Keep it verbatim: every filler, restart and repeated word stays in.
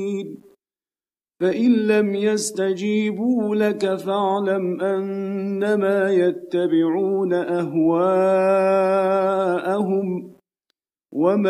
فإن لم يستجيبوا لك فاعلم أنما يتبعون أهواءهم وما